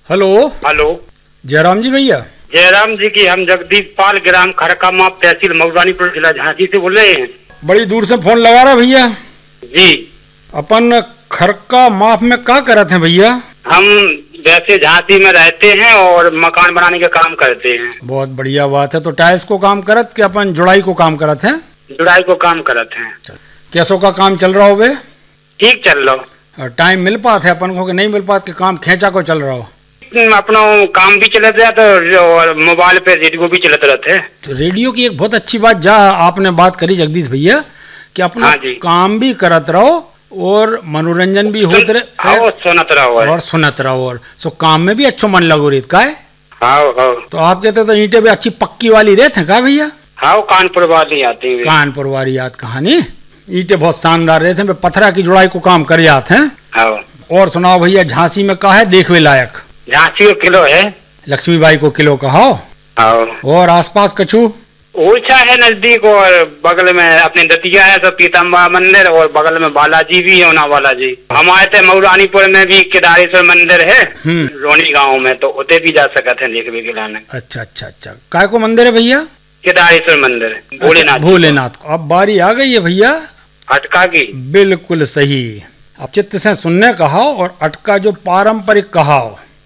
Hello. Hello. Jairam जी भैया। जयराम जी की हम जगदीप पाल ग्राम खड़का माप तहसील मऊरानीपुर जिला झांसी से बोल रहे हैं। बड़ी दूर से फोन लगा रहा भैया। जी। अपन खड़का माप में क्या करते हैं भैया? हम वैसे झांसी में रहते हैं और मकान बनाने का काम करते हैं। बहुत बढ़िया बात है। तो टाइल्स को काम करत कि अपन जुड़ाई को काम करते हैं? जुड़ाई को काम करते हैं। कैसो का काम चल रहा हो बे? ठीक चल रहा। टाइम मिल पाता है अपन को कि नहीं मिल पाता कि काम खेचा को चल रहा हो? अपना काम भी चलत रहता और मोबाइल पे रेडियो भी चलत रहते। तो रेडियो की एक बहुत अच्छी बात जा आपने बात करी जगदीश भैया कि अपना काम भी करत रहो और मनोरंजन भी होते रहे और सुनत रहो और सो काम में भी अच्छा मन लगो रेत का है। हाँ। तो आप कहते तो ईंटें भी अच्छी पक्की वाली रहते हैं का भैया? हाँ, कानपुर वाली आती है। कानपुर वाली याद कहानी। ईंटें बहुत शानदार रहते हैं, पत्थरा की जुड़ाई को काम कर जाते हैं। हाँ। और सुनाओ भैया, झांसी में का है देखवे लायक? झांसी को किलो है। लक्ष्मीबाई को किलो कहो। और आसपास कछु ओछा है नजदीक, और बगल में अपने दतिया है तो पीताम्बा मंदिर, और बगल में बालाजी भी है, ओना बालाजी। हमारे तो मऊरानीपुर में भी केदारेश्वर मंदिर है रोनी गांव में, तो उते भी जा सकते हैं देखने के लाने। अच्छा। काय को मंदिर है भैया? केदारेश्वर मंदिर भोलेनाथ को। अब बारी आ गई है भैया अटका की। बिल्कुल सही। अब चित्त से सुनने कहा और अटका जो पारंपरिक कहा।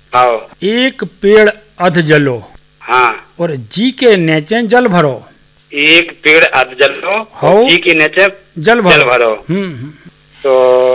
एक पेड़ अध जलो। हाँ। और जी के नीचे जल भरो। एक पेड़ अध जलो और जी के नीचे जल भरो। तो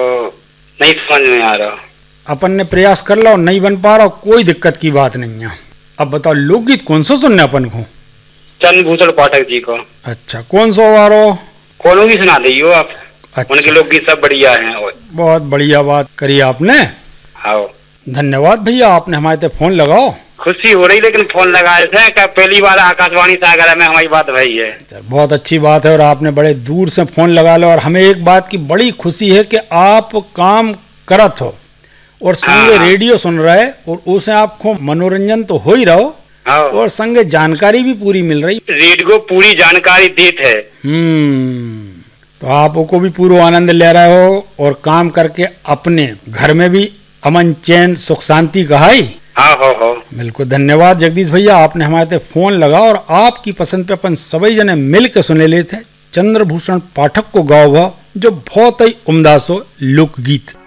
नहीं समझ में आ रहा। अपन ने प्रयास कर लो, नहीं बन पा रहा, कोई दिक्कत की बात नहीं है। अब बताओ लोकगीत कौन सा सुनने अपन को? चंद्रभूषण पाठक जी को। अच्छा, कौन सा वारो? कोनो भी सुना दीजिए आप। अच्छा। उनके लोकगीत सब बढ़िया हैं। बहुत बढ़िया बात करी आपने। हाँ, धन्यवाद भैया, आपने हमारे ते फोन लगाओ। खुशी हो रही, लेकिन फोन लगाए थे क्या पहली बार आकाशवाणी सागर में हमारी बात भई है। बहुत अच्छी बात है, और आपने बड़े दूर से फोन लगा लो, और हमें एक बात की बड़ी खुशी है कि आप काम करत हो और संगे रेडियो सुन रहे, और उसे आपको मनोरंजन तो हो ही रहो और संगे जानकारी भी पूरी मिल रही। रेडियो पूरी जानकारी देते है। तो आपको भी पूरा आनंद ले रहे हो और काम करके अपने घर में भी अमन चैन सुख शांति कहाई। हाँ। बिल्कुल धन्यवाद जगदीश भैया, आपने हमारे ते फोन लगा और आपकी पसंद पे अपन सभी जने मिल के सुने लेते चंद्रभूषण पाठक को गाओ जो बहुत ही उम्दा सो लोकगीत।